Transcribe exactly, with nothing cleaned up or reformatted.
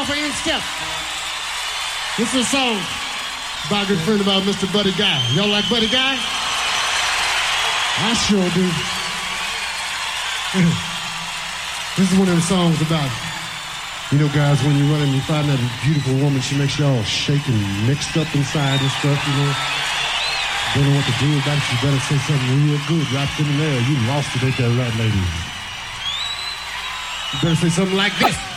off of In-Step. This is a song by a good friend of ours, Mister Buddy Guy. Y'all like Buddy Guy? I sure do. This is one of the songs about, you know, guys, when you run and you find that beautiful woman, she makes you all shaking, mixed up inside and stuff, you know. Don't know what to do about it. You better say something real good right then and there. You lost it, ain't that right, ladies? You better say something like this.